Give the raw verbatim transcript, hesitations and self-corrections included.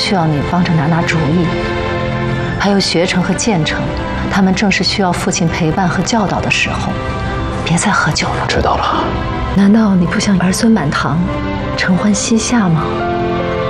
需要你帮着拿拿主意。还有学成和建成，他们正是需要父亲陪伴和教导的时候。别再喝酒了。 知道了。 难道你不想儿孙满堂，承欢膝下吗？